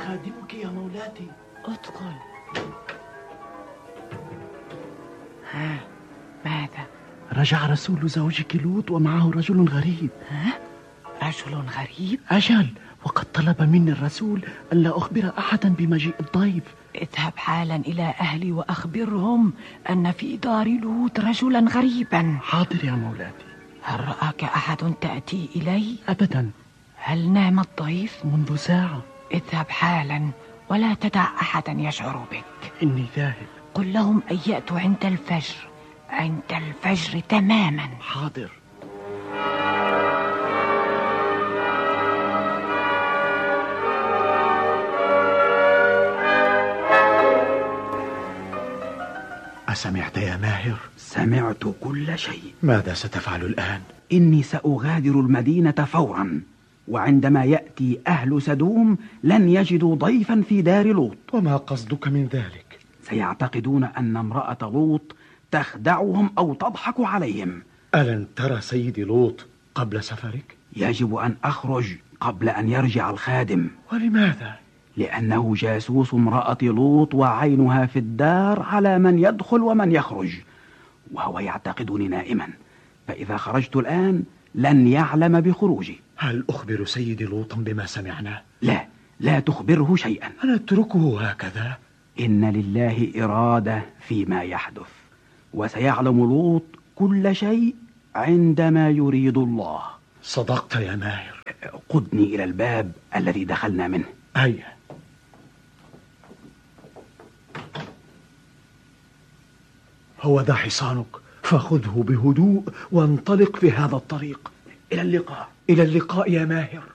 خادمك يا مولاتي. ادخل. ها، ماذا؟ رجع رسول زوجك لوط ومعه رجل غريب. ها؟ رجل غريب؟ أجل، وقد طلب مني الرسول ألا أخبر أحدا بمجيء الضيف. اذهب حالا إلى أهلي وأخبرهم أن في دار لوط رجلا غريبا. حاضر يا مولاتي. هل رآك أحد تأتي إلي؟ أبدا. هل نام الضيف؟ منذ ساعة. اذهب حالا ولا تدع أحدا يشعر بك. إني ذاهب. قل لهم أن يأتوا عند الفجر، عند الفجر تماما. حاضر. أسمعت يا ماهر؟ سمعت كل شيء. ماذا ستفعل الآن؟ إني سأغادر المدينة فورا، وعندما يأتي أهل سدوم لن يجدوا ضيفا في دار لوط. وما قصدك من ذلك؟ سيعتقدون أن امرأة لوط تخدعهم أو تضحك عليهم. ألن ترى سيدي لوط قبل سفرك؟ يجب أن أخرج قبل أن يرجع الخادم. ولماذا؟ لأنه جاسوس امرأة لوط وعينها في الدار على من يدخل ومن يخرج، وهو يعتقدني نائما، فإذا خرجت الآن لن يعلم بخروجي. هل أخبر سيدي لوطا بما سمعنا؟ لا تخبره شيئا. أنا أتركه هكذا؟ إن لله إرادة فيما يحدث، وسيعلم لوط كل شيء عندما يريد الله. صدقت يا ماهر. قدني إلى الباب الذي دخلنا منه. هيا. هو ذا حصانك، فخذه بهدوء وانطلق في هذا الطريق. إلى اللقاء. إلى اللقاء يا ماهر.